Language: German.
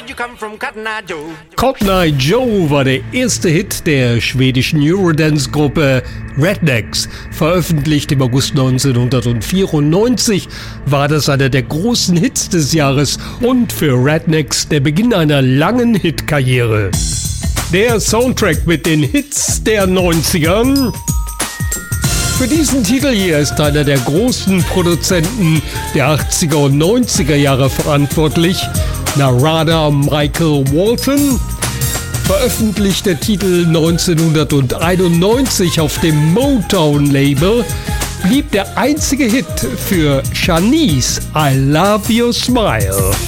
Cotton Eye Joe war der erste Hit der schwedischen Eurodance-Gruppe Rednex. Veröffentlicht im August 1994 war das einer der großen Hits des Jahres und für Rednex der Beginn einer langen Hitkarriere. Der Soundtrack mit den Hits der 90ern. Für diesen Titel hier ist einer der großen Produzenten der 80er und 90er Jahre verantwortlich, Narada Michael Walton. Veröffentlicht der Titel 1991 auf dem Motown-Label, blieb der einzige Hit für Shanice I Love Your Smile.